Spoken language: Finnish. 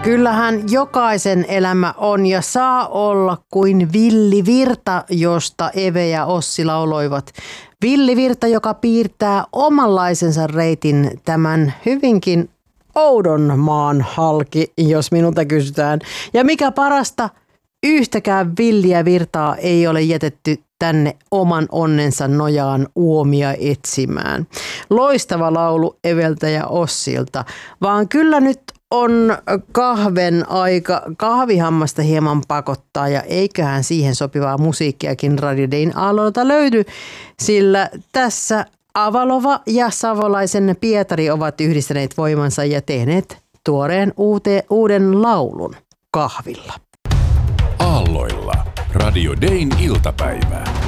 Kyllähän jokaisen elämä on ja saa olla kuin villivirta, josta Eve ja Ossi lauloivat. Villivirta, joka piirtää omanlaisensa reitin tämän hyvinkin oudon maan halki, jos minulta kysytään. Ja mikä parasta, yhtäkään villiä virtaa ei ole jätetty tänne oman onnensa nojaan uomia etsimään. Loistava laulu Eveltä ja Ossilta, vaan kyllä nyt on kahven aika, kahvihammasta hieman pakottaa ja eiköhän siihen sopivaa musiikkiakin Radio Dayn aaloilta löydy, sillä tässä Avalova ja savolaisen Pietari ovat yhdistäneet voimansa ja tehneet tuoreen uuden laulun kahvilla. Aalloilla Radio Dayn iltapäivää.